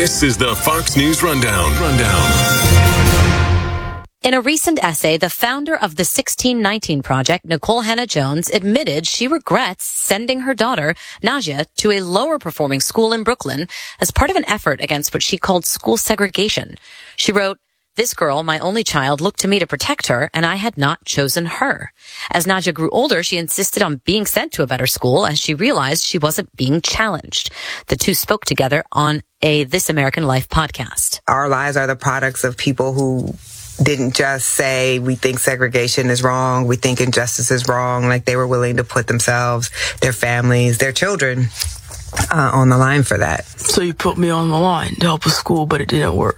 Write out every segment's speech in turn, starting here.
This is the Fox News Rundown. In a recent essay, the founder of the 1619 Project, Nikole Hannah-Jones, admitted she regrets sending her daughter, Nadia, to a lower-performing school in Brooklyn as part of an effort against what she called school segregation. She wrote, "This girl, my only child, looked to me to protect her, and I had not chosen her." As Nadia grew older, she insisted on being sent to a better school as she realized she wasn't being challenged. The two spoke together on a This American Life podcast. Our lives are the products of people who didn't just say, we think segregation is wrong, we think injustice is wrong. Like, they were willing to put themselves, their families, their children on the line for that. So you put me on the line to help a school, but it didn't work.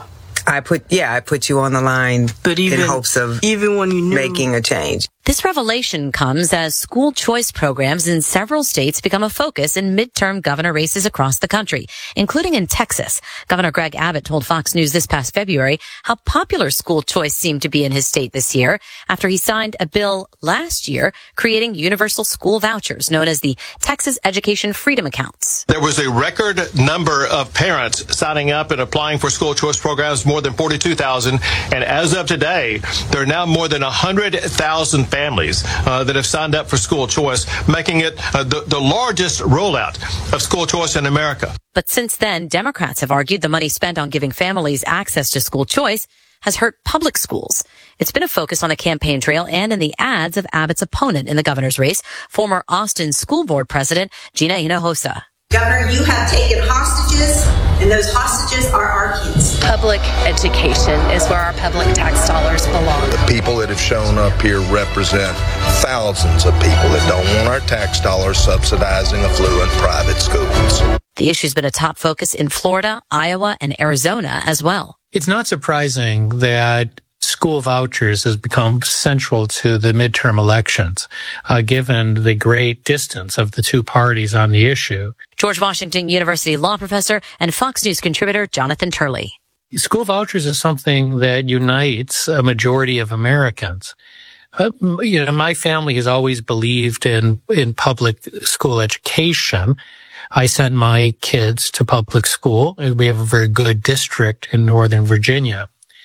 I put you on the line in hopes of even when you knew making a change. This revelation comes as school choice programs in several states become a focus in midterm governor races across the country, including in Texas. Governor Greg Abbott told Fox News this past February how popular school choice seemed to be in his state this year after he signed a bill last year creating universal school vouchers known as the Texas Education Freedom Accounts. There was a record number of parents signing up and applying for school choice programs, more than 42,000. And as of today, there are now more than 100,000 families that have signed up for school choice, making it the largest rollout of school choice in America. But since then, Democrats have argued the money spent on giving families access to school choice has hurt public schools. It's been a focus on the campaign trail and in the ads of Abbott's opponent in the governor's race, former Austin School Board President Gina Hinojosa. Governor, you have taken hostages, and those hostages are our kids. Public education is where our public tax dollars belong. The people that have shown up here represent thousands of people that don't want our tax dollars subsidizing affluent private schools. The issue's been a top focus in Florida, Iowa, and Arizona as well. It's not surprising that school vouchers has become central to the midterm elections, given the great distance of the two parties on the issue. George Washington University law professor and Fox News contributor Jonathan Turley. School vouchers is something that unites a majority of Americans. My family has always believed in public school education. I sent my kids to public school. We have a very good district in Northern Virginia.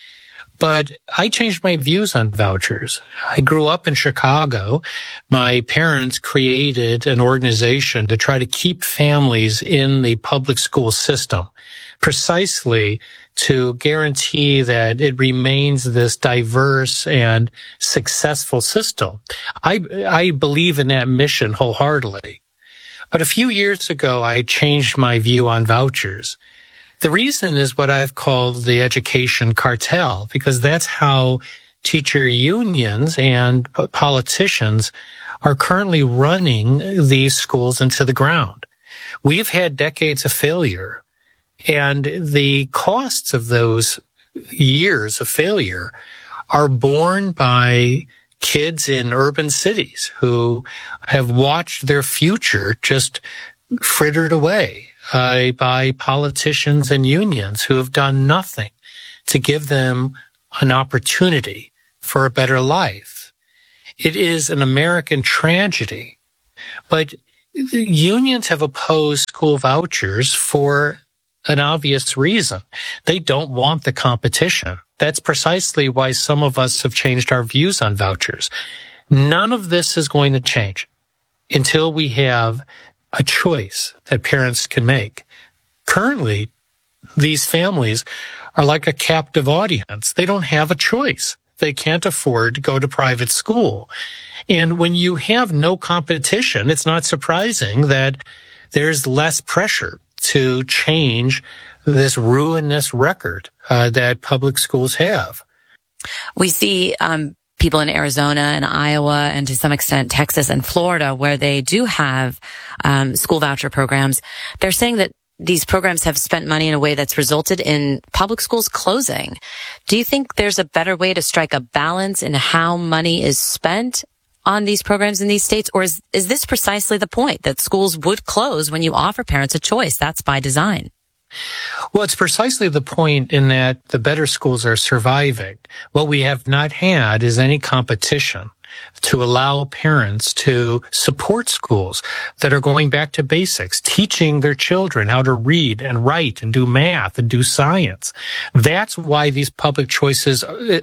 But I changed my views on vouchers. I grew up in Chicago. My parents created an organization to try to keep families in the public school system, precisely to guarantee that it remains this diverse and successful system. I believe in that mission wholeheartedly. But a few years ago, I changed my view on vouchers. The reason is what I've called the education cartel, because that's how teacher unions and politicians are currently running these schools into the ground. We've had decades of failure, and the costs of those years of failure are borne by kids in urban cities who have watched their future just frittered away by politicians and unions who have done nothing to give them an opportunity for a better life. It is an American tragedy, but the unions have opposed school vouchers for an obvious reason. They don't want the competition. That's precisely why some of us have changed our views on vouchers. None of this is going to change until we have a choice that parents can make. Currently, these families are like a captive audience. They don't have a choice. They can't afford to go to private school. And when you have no competition, it's not surprising that there's less pressure to change this ruinous record that public schools have. We see people in Arizona and Iowa and to some extent Texas and Florida where they do have school voucher programs. They're saying that these programs have spent money in a way that's resulted in public schools closing. Do you think there's a better way to strike a balance in how money is spent on these programs in these states? Or is this precisely the point, that schools would close when you offer parents a choice? That's by design. Well, it's precisely the point in that the better schools are surviving. What we have not had is any competition. to allow parents to support schools that are going back to basics, teaching their children how to read and write and do math and do science. That's why these public schools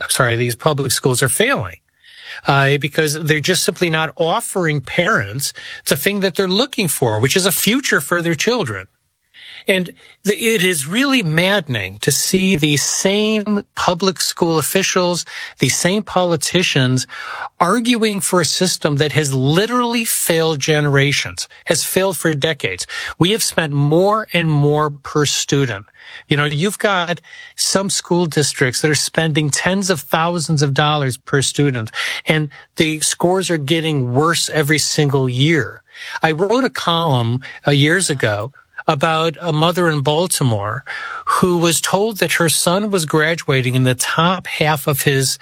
are failing. Because they're just simply not offering parents the thing that they're looking for, which is a future for their children. And it is really maddening to see these same public school officials, these same politicians arguing for a system that has literally failed generations, has failed for decades. We have spent more and more per student. You know, you've got some school districts that are spending tens of thousands of dollars per student, and the scores are getting worse every single year. I wrote a column years ago about a mother in Baltimore who was told that her son was graduating in the top half of his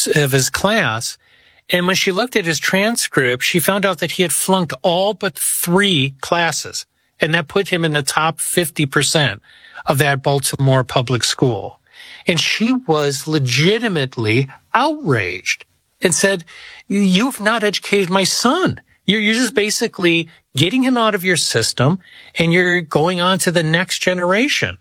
class. And when she looked at his transcript, she found out that he had flunked all but 3 classes. And that put him in the top 50% of that Baltimore public school. And she was legitimately outraged and said, "You've not educated my son. You're just basically getting him out of your system, and you're going on to the next generation."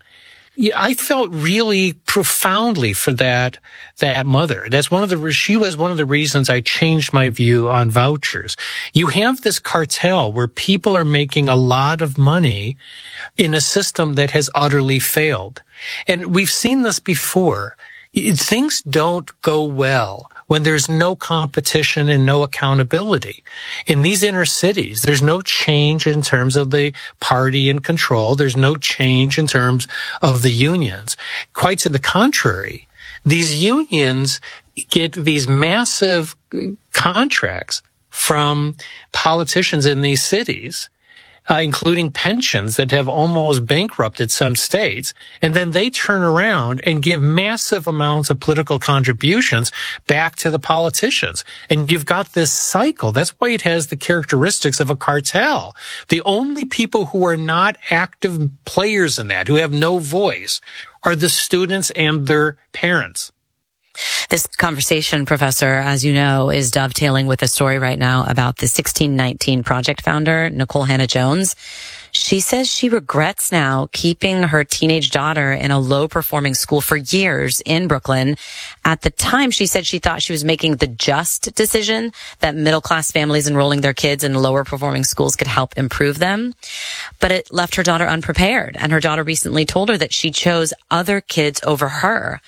I felt really profoundly for that mother. She was one of the reasons I changed my view on vouchers. You have this cartel where people are making a lot of money in a system that has utterly failed. And we've seen this before. Things don't go well when there's no competition and no accountability. In these inner cities, there's no change in terms of the party in control. There's no change in terms of the unions. Quite to the contrary, these unions get these massive contracts from politicians in these cities, including pensions that have almost bankrupted some states. And then they turn around and give massive amounts of political contributions back to the politicians. And you've got this cycle. That's why it has the characteristics of a cartel. The only people who are not active players in that, who have no voice, are the students and their parents. This conversation, Professor, as you know, is dovetailing with a story right now about the 1619 Project founder, Nikole Hannah-Jones. She says she regrets now keeping her teenage daughter in a low-performing school for years in Brooklyn. At the time, she said she thought she was making the just decision, that middle-class families enrolling their kids in lower-performing schools could help improve them. But it left her daughter unprepared, and her daughter recently told her that she chose other kids over her.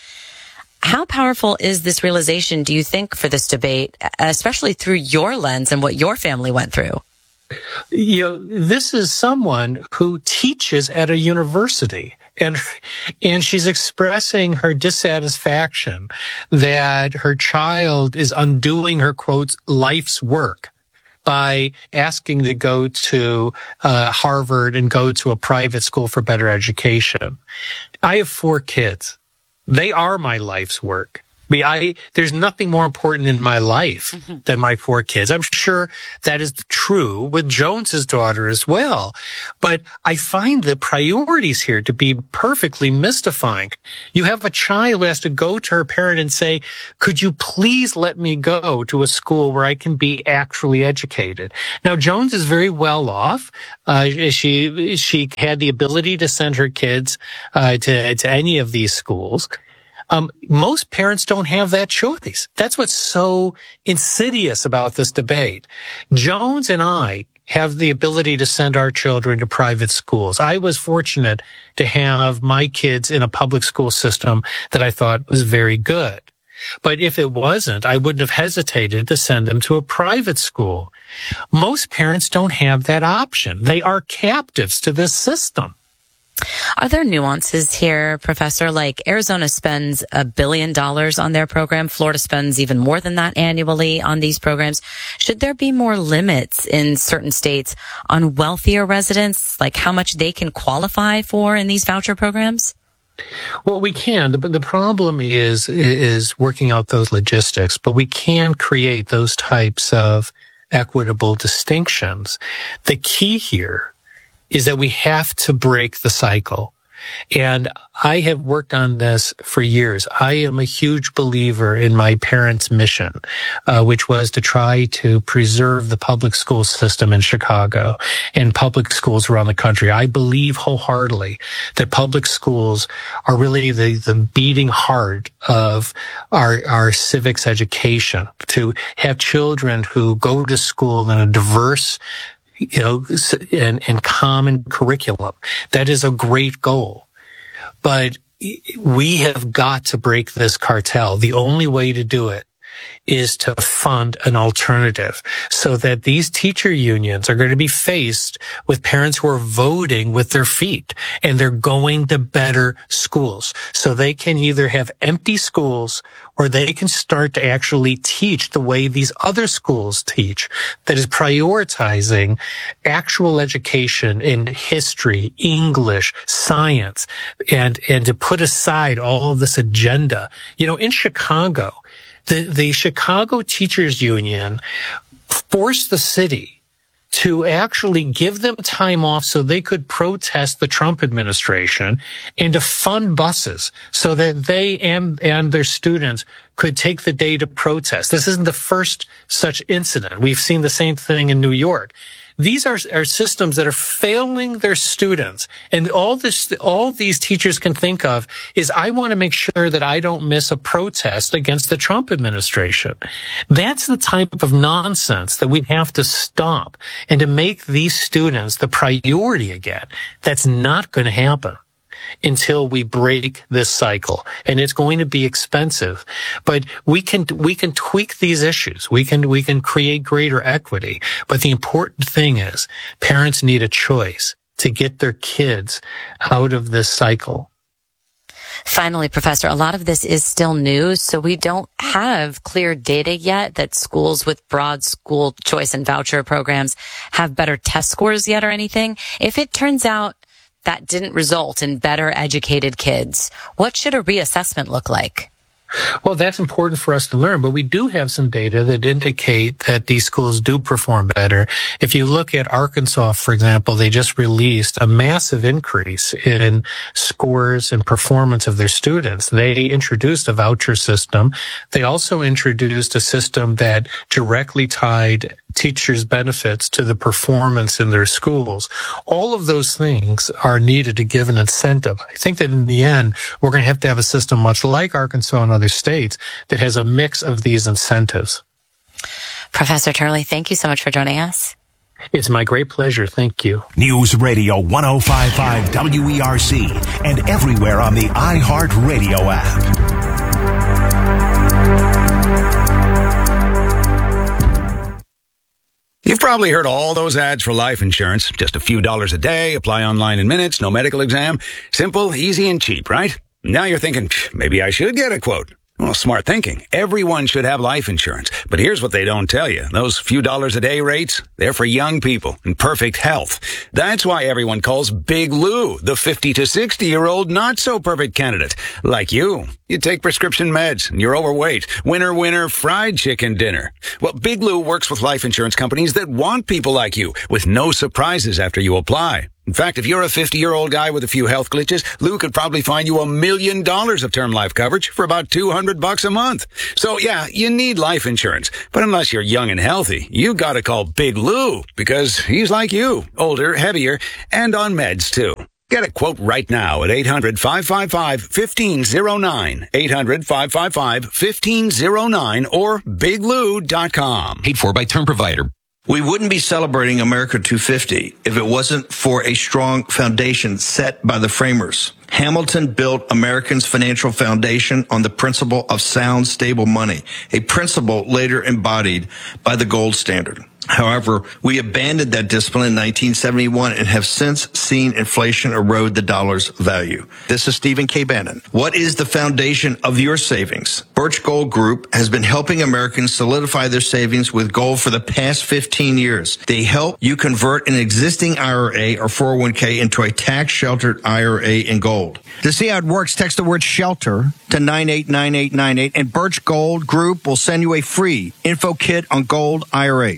How powerful is this realization, do you think, for this debate, especially through your lens and what your family went through? You know, this is someone who teaches at a university, and she's expressing her dissatisfaction that her child is undoing her, quote, life's work by asking to go to Harvard and go to a private school for better education. I have 4 kids. They are my life's work. There's nothing more important in my life than my 4 kids. I'm sure that is true with Jones's daughter as well. But I find the priorities here to be perfectly mystifying. You have a child who has to go to her parent and say, "Could you please let me go to a school where I can be actually educated?" Now, Jones is very well off. She had the ability to send her kids to any of these schools. Most parents don't have that choice. That's what's so insidious about this debate. Jones and I have the ability to send our children to private schools. I was fortunate to have my kids in a public school system that I thought was very good. But if it wasn't, I wouldn't have hesitated to send them to a private school. Most parents don't have that option. They are captives to this system. Are there nuances here, Professor? Like Arizona spends $1 billion on their program. Florida spends even more than that annually on these programs. Should there be more limits in certain states on wealthier residents, like how much they can qualify for in these voucher programs? Well, we can, but the problem is working out those logistics, but we can create those types of equitable distinctions. The key here is that we have to break the cycle. And I have worked on this for years. I am a huge believer in my parents' mission, which was to try to preserve the public school system in Chicago and public schools around the country. I believe wholeheartedly that public schools are really the beating heart of our civics education, to have children who go to school in a diverse and common curriculum. That is a great goal. But we have got to break this cartel. The only way to do it is to fund an alternative so that these teacher unions are going to be faced with parents who are voting with their feet, and they're going to better schools. So they can either have empty schools or they can start to actually teach the way these other schools teach, that is prioritizing actual education in history, English, science, and to put aside all of this agenda. In Chicago, the Chicago Teachers Union forced the city to actually give them time off so they could protest the Trump administration, and to fund buses so that they and their students could take the day to protest. This isn't the first such incident. We've seen the same thing in New York. These are systems that are failing their students. And all these teachers can think of is, I want to make sure that I don't miss a protest against the Trump administration. That's the type of nonsense that we have to stop, and to make these students the priority again. That's not going to happen until we break this cycle. And it's going to be expensive, but we can tweak these issues. We can create greater equity. But the important thing is, parents need a choice to get their kids out of this cycle. Finally, Professor, a lot of this is still news, so we don't have clear data yet that schools with broad school choice and voucher programs have better test scores yet or anything. If it turns out that didn't result in better educated kids, what should a reassessment look like? Well, that's important for us to learn, but we do have some data that indicate that these schools do perform better. If you look at Arkansas, for example, they just released a massive increase in scores and performance of their students. They introduced a voucher system. They also introduced a system that directly tied teachers' benefits to the performance in their schools. All of those things are needed to give an incentive. I think that in the end, we're going to have a system much like Arkansas and other states that has a mix of these incentives. Professor Turley, thank you so much for joining us. It's my great pleasure. Thank you. News Radio 105.5 WERC and everywhere on the iHeartRadio app. You've probably heard all those ads for life insurance. Just a few dollars a day, apply online in minutes, no medical exam. Simple, easy, and cheap, right? Now you're thinking, maybe I should get a quote. Well, smart thinking. Everyone should have life insurance. But here's what they don't tell you. Those few dollars a day rates, they're for young people in perfect health. That's why everyone calls Big Lou the 50 to 60-year-old not-so-perfect candidate. Like you. You take prescription meds, and you're overweight. Winner, winner, fried chicken dinner. Well, Big Lou works with life insurance companies that want people like you, with no surprises after you apply. In fact, if you're a 50-year-old guy with a few health glitches, Lou could probably find you $1 million of term life coverage for about $200 a month. So yeah, you need life insurance. But unless you're young and healthy, you gotta call Big Lou, because he's like you, older, heavier, and on meds too. Get a quote right now at 800-555-1509, 800-555-1509, or biglou.com. Paid for by Term Provider. We wouldn't be celebrating America 250 if it wasn't for a strong foundation set by the framers. Hamilton built Americans' financial foundation on the principle of sound, stable money, a principle later embodied by the gold standard. However, we abandoned that discipline in 1971 and have since seen inflation erode the dollar's value. This is Stephen K. Bannon. What is the foundation of your savings? Birch Gold Group has been helping Americans solidify their savings with gold for the past 15 years. They help you convert an existing IRA or 401k into a tax-sheltered IRA in gold. To see how it works, text the word SHELTER to 989898, and Birch Gold Group will send you a free info kit on gold IRAs. With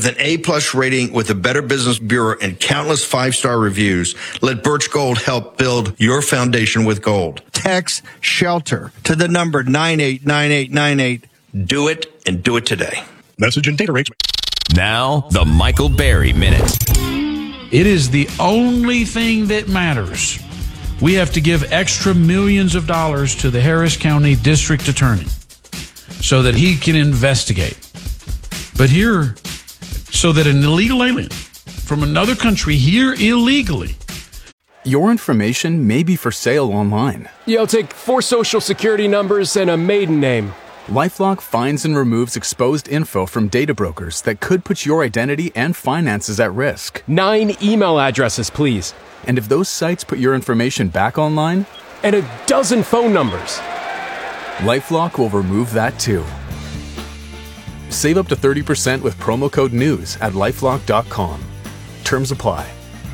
with an A+ rating with the Better Business Bureau and countless 5-star reviews. Let Birch Gold help build your foundation with gold. Text SHELTER to the number 989898. Do it, and do it today. Message and data rates. Now, the Michael Berry Minute. It is the only thing that matters. We have to give extra millions of dollars to the Harris County District Attorney so that he can investigate. But here, so that an illegal alien from another country here illegally. Your information may be for sale online. Yeah, I'll take 4 social security numbers and a maiden name. LifeLock finds and removes exposed info from data brokers that could put your identity and finances at risk. 9 email addresses, please. And if those sites put your information back online? And a dozen phone numbers. LifeLock will remove that too. Save up to 30% with promo code NEWS at LifeLock.com. Terms apply.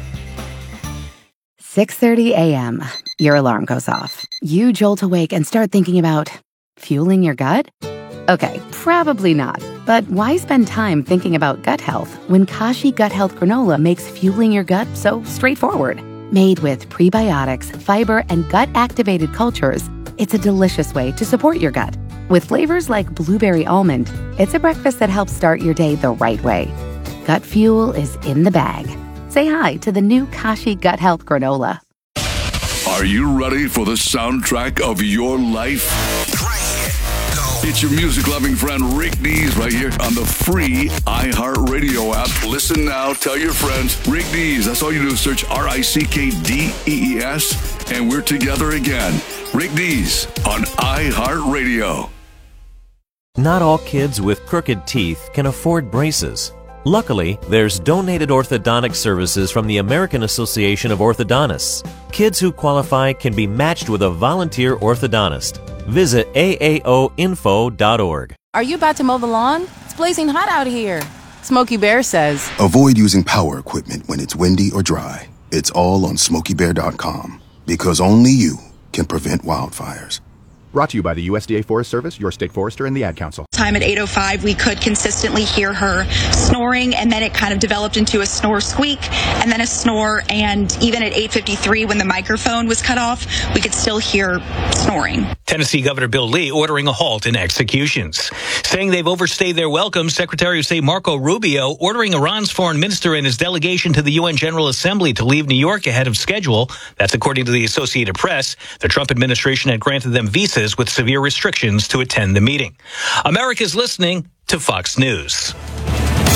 6:30 a.m. Your alarm goes off. You jolt awake and start thinking about fueling your gut? Okay, probably not. But why spend time thinking about gut health when Kashi Gut Health Granola makes fueling your gut so straightforward? Made with prebiotics, fiber, and gut-activated cultures, it's a delicious way to support your gut. With flavors like blueberry almond, it's a breakfast that helps start your day the right way. Gut fuel is in the bag. Say hi to the new Kashi Gut Health Granola. Are you ready for the soundtrack of your life? It's your music-loving friend Rick Dees right here on the free iHeartRadio app. Listen now, tell your friends. Rick Dees, that's all you do is search RickDees, and we're together again. Rick Dees on iHeartRadio. Not all kids with crooked teeth can afford braces. Luckily, there's donated orthodontic services from the American Association of Orthodontists. Kids who qualify can be matched with a volunteer orthodontist. Visit aaoinfo.org. Are you about to mow the lawn? It's blazing hot out here. Smokey Bear says, avoid using power equipment when it's windy or dry. It's all on SmokeyBear.com, because only you can prevent wildfires. Brought to you by the USDA Forest Service, your state forester, and the Ad Council. Time at 8:05, we could consistently hear her snoring, and then it kind of developed into a snore squeak, and then a snore, and even at 8:53, when the microphone was cut off, we could still hear snoring. Tennessee Governor Bill Lee ordering a halt in executions. Saying they've overstayed their welcome, Secretary of State Marco Rubio ordering Iran's foreign minister and his delegation to the UN General Assembly to leave New York ahead of schedule. That's according to the Associated Press. The Trump administration had granted them visas with severe restrictions to attend the meeting. America's listening to Fox News.